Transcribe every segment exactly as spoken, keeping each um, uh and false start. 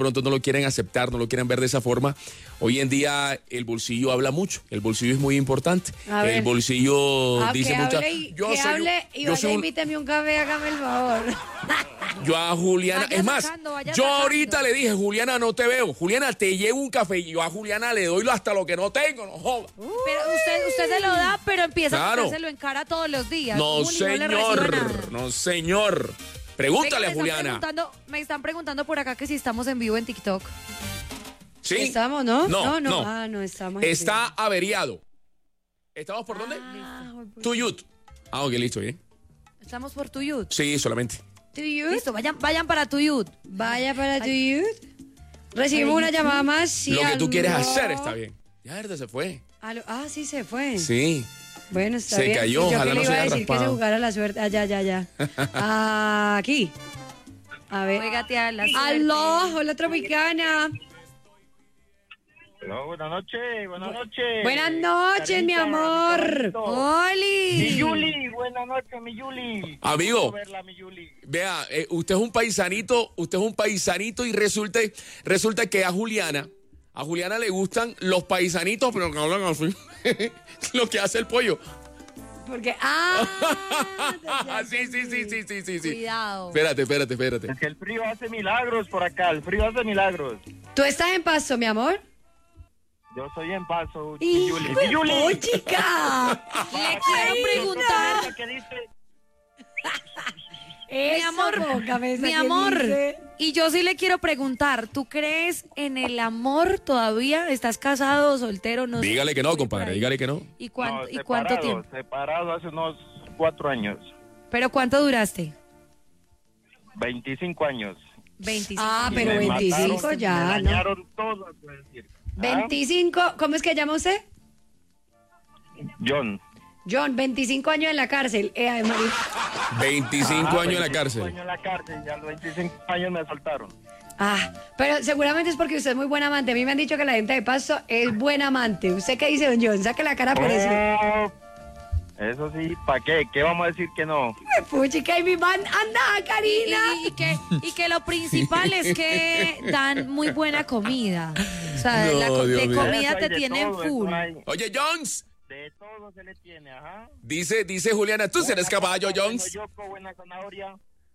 pronto no lo quieren aceptar, no lo quieren ver de esa forma. Hoy en día el bolsillo habla mucho, el bolsillo es muy importante. A ver. El bolsillo Ah, dice que muchas... hable y, Yo que soy, hable y yo vaya, soy un- invíteme un café, hágame el favor. Yo a Juliana, Vaya es más, sacando, vaya yo sacando. ahorita le dije, Juliana, no te veo. Juliana, te llevo un café y yo a Juliana le doy hasta lo que no tengo, no joda. Pero usted, usted se lo da, pero empieza Claro. a quitárselo en cara todos los días. No, Juli, no le recibe nada. señor, no, señor. Pregúntale Venga, a me están Juliana. preguntando- Me están preguntando por acá que si estamos en vivo en TikTok. ¿Sí? ¿Estamos, no? No, no. no. Ah, no estamos. Está averiado. ¿Estamos por dónde? Ah, voy por- Tuyut. Ah, ok, listo, bien. Estamos por Tuyut. Sí, solamente. Tuyut. Listo, vayan, vayan para Tuyut. Vaya para Tuyut. Recibimos una llamada más. Sí, Lo que tú aló. quieres hacer está bien. Ya, verdad, se fue. Aló. Ah, sí se fue. Sí. Bueno, está Se bien. cayó, Sí, yo ojalá que le no iba se a haya decir que se raspado. jugara la suerte. Ah, ya, ya, ya. Ah, aquí. A ver. Juégate a la suerte. Aló, hola Tropicana. Hola, buenas noches, buenas noches. Buenas noches, mi amor. Mi ¡Oli! Yuli, buenas noches, mi Yuli. Amigo. Quiero verla, mi Yuli. Vea, eh, usted es un paisanito, usted es un paisanito y resulta, resulta que a Juliana, a Juliana le gustan los paisanitos, pero que hablan así. Lo que hace el pollo. Porque. Ah. sí, sí, sí, sí, sí, sí, sí. Cuidado. Espérate, espérate, espérate. Es que el frío hace milagros por acá, el frío hace milagros. ¿Tú estás en Pasto, mi amor? Yo soy en paso, mi ¡Hijo Yuli. de Mi Yuli. ¡Oh, chica! Le quiero preguntar, ¿Qué dice? mi Esa amor, boca, ¿ves a mi qué amor, dice? y yo sí le quiero preguntar, ¿tú crees en el amor todavía? ¿Estás casado, soltero? No sé. Dígale que no, compadre, dígale que no. ¿Y, cuánto, No, ¿y cuánto separado, tiempo? Separado hace unos cuatro años, ¿Pero cuánto duraste? veinticinco años. veinticinco. Ah, Y pero me veinticinco mataron, ya, me ¿no? dañaron todo, puedo decir. ¿Ah? veinticinco, ¿cómo es que llama usted? John. John, veinticinco años en la cárcel. Eh, ay, María. veinticinco Ah, años en la veinticinco cárcel. años en la cárcel, y a los veinticinco años me soltaron. Ah, pero seguramente es porque usted es muy buen amante. A mí me han dicho que la gente de Pasto es buen amante. ¿Usted qué dice, don John? Saque la cara por eso. Oh, eso sí, ¿para qué? ¿Qué vamos a decir que no? Puchica, y mi man, anda, Karina. Y, y que, y que lo principal es que dan muy buena comida. O sea, No, la co- Dios de mío. comida Eso hay te de tienen todo, eso full. hay- Oye, Jones, De todo se le tiene, ajá. dice, dice Juliana, tú eres caballo, Buena Jones. yoco, buena zanahoria.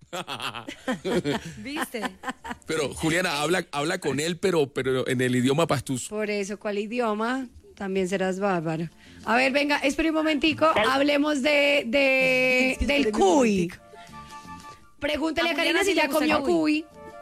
¿Viste? Pero Juliana habla, habla con él, pero, pero en el idioma pastuz. Por eso, ¿cuál idioma? También serás bárbaro. A ver, venga, espere un momentico. Hablemos de, de del cuy. Pregúntale A a Karina Juliana si sí le ya gusta el comió cuy. cuy.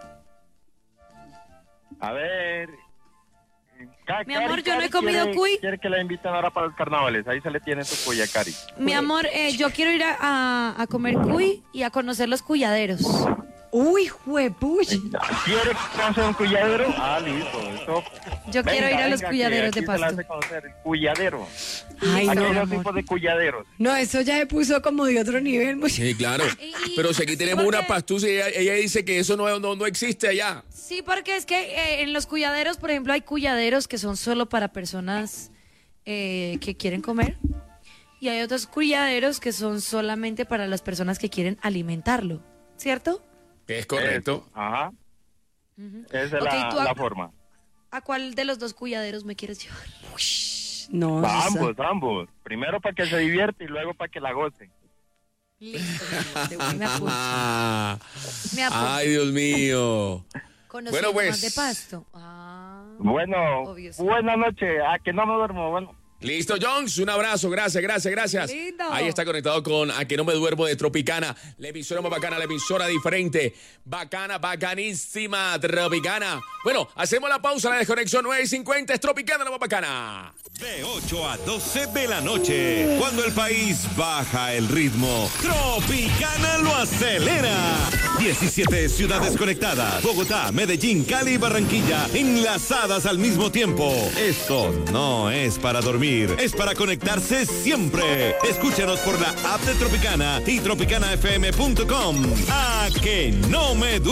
A ver. Ca- Mi Cari, amor, yo no Cari he comido quiere- cuy. Quiere que la inviten ahora para los carnavales. Ahí se le tiene su cuy a Cari. Mi amor, eh, yo quiero ir a, a- a comer cuy y a conocer los cuyaderos. Uy, juepuch. ¿Quiere conocer un cuyadero? Ah, listo. Eso. Yo quiero ir a los venga, cuyaderos que de aquí se la Pasto. hace conocer, el cuyadero. Ay, Aquí no, hay dos amor. tipos de cuyaderos. No, eso ya se puso como de otro nivel. much- Sí, claro. Y- y- Pero si aquí tenemos porque- una pastuz y ella, ella dice que eso no, no, no existe allá. Sí, porque es que eh, en los cuyaderos, por ejemplo, hay cuyaderos que son solo para personas eh, que quieren comer. Y hay otros cuyaderos que son solamente para las personas que quieren alimentarlo. ¿Cierto? Es correcto. Eso, ajá. Esa es Ok, la, tú a- la forma. ¿A cuál de los dos cuyaderos me quieres llevar? No, Pa' Susa. ambos, ambos. Primero para que se divierte y luego para que la goce. Listo, listo, me apunto. Ah, Me apunto. ay, Dios mío. Conociendo bueno, pues. más de Pasto. Ah, Bueno, Obvio, sí. buenas noches. Ah, que no me duermo. Bueno. Listo, Jones, un abrazo, gracias, gracias, gracias. Lindo. Ahí está conectado con A Que No Me Duermo de Tropicana, la emisora más bacana, la emisora diferente, bacana, bacanísima, Tropicana. Bueno, hacemos la pausa, la desconexión nueve y cincuenta, es Tropicana, la más bacana. De ocho a doce de la noche, cuando el país baja el ritmo, Tropicana lo acelera. diecisiete ciudades conectadas, Bogotá, Medellín, Cali y Barranquilla, enlazadas al mismo tiempo. Esto no es para dormir, es para conectarse siempre. Escúchanos por la app de Tropicana y tropicana f m punto com. A Que No Me Duermo.